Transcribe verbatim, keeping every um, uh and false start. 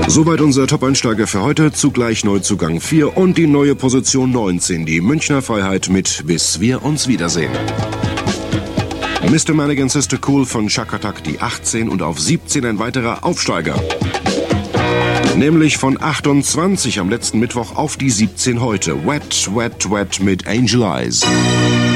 Soweit unser Top-Einsteiger für heute. Zugleich Neuzugang vier und die neue Position neunzehn. Die Münchner Freiheit mit Bis wir uns wiedersehen. Mister Manigan Sister Cool von Chaka Tak die achtzehn und auf siebzehn ein weiterer Aufsteiger. Nämlich von achtundzwanzig am letzten Mittwoch auf die siebzehn heute. Wet, Wet, Wet mit Angel Eyes.